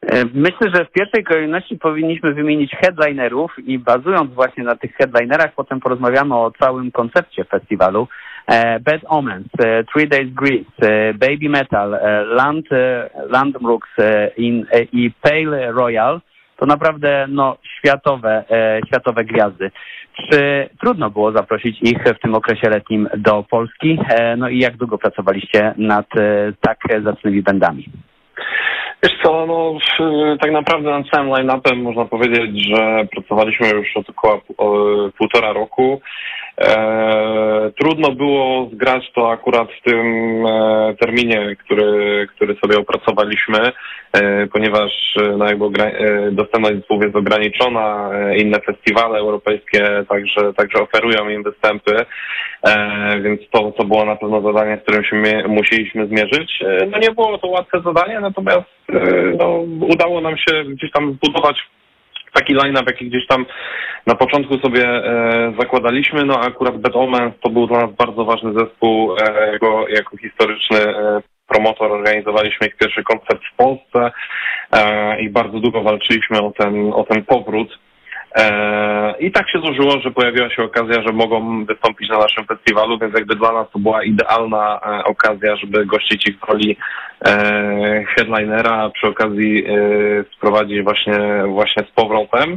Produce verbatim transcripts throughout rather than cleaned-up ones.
Myślę, że w pierwszej kolejności powinniśmy wymienić headlinerów i bazując właśnie na tych headlinerach potem porozmawiamy o całym koncepcie festiwalu. Bad Omens, Three Days Grace, Baby Metal, Land, Landmrux i Pale Royal to naprawdę no, światowe, światowe gwiazdy. Czy trudno było zaprosić ich w tym okresie letnim do Polski? No i jak długo pracowaliście nad tak zacnymi bandami? Wiesz co, no tak naprawdę nad całym line-upem można powiedzieć, że pracowaliśmy już od około półtora roku. E, trudno było zgrać to akurat w tym e, terminie, który, który sobie opracowaliśmy, e, ponieważ no, jakby e, dostępność zespołów jest ograniczona, e, inne festiwale europejskie także, także oferują im występy, e, więc to, to było na pewno zadanie, z którym się mie- musieliśmy zmierzyć. E, no nie było to łatwe zadanie, natomiast e, no, udało nam się gdzieś tam zbudować taki line-up, jaki gdzieś tam na początku sobie e, zakładaliśmy, no a akurat Bad Omens to był dla nas bardzo ważny zespół, e, jako, jako historyczny e, promotor organizowaliśmy ich pierwszy koncert w Polsce e, i bardzo długo walczyliśmy o ten, o ten powrót. E, I tak się złożyło, że pojawiła się okazja, że mogą wystąpić na naszym festiwalu, więc jakby dla nas to była idealna e, okazja, żeby gościć ich w roli e, headlinera, a przy okazji e, sprowadzić właśnie, właśnie z powrotem.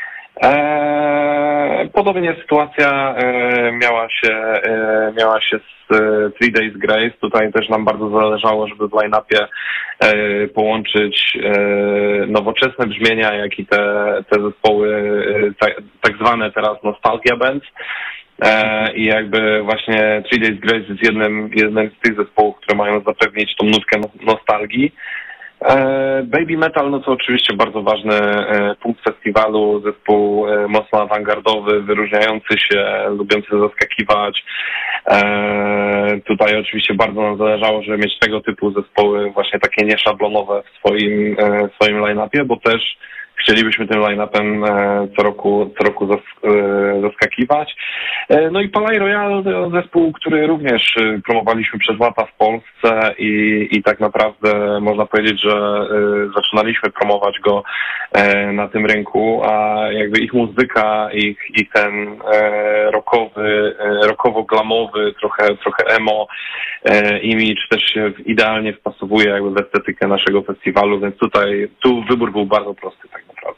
E, podobnie sytuacja e, miała się, e, miała się z e, Three Days Grace. Tutaj też nam bardzo zależało, żeby w line-upie e, połączyć e, nowoczesne brzmienia, jak i te, te zespoły e, tak, tak zwane teraz nostalgia bands. E, I jakby właśnie Three Days Grace jest jednym, jednym z tych zespołów, które mają zapewnić tą nutkę nostalgii. Baby Metal, no to oczywiście bardzo ważny punkt festiwalu, zespół mocno awangardowy, wyróżniający się, lubiący zaskakiwać. Tutaj oczywiście bardzo nam zależało, żeby mieć tego typu zespoły właśnie takie nieszablonowe w swoim, w swoim line-upie, bo też chcielibyśmy tym line-upem co roku, co roku zaskakiwać. No i Pale Royal to zespół, który również promowaliśmy przez lata w Polsce i, i tak naprawdę można powiedzieć, że zaczynaliśmy promować go na tym rynku, a jakby ich muzyka, ich, ich ten rockowy, rockowo-glamowy, trochę, trochę emo imidż też się idealnie wpasowuje jakby w estetykę naszego festiwalu, więc tutaj tu wybór był bardzo prosty tak naprawdę.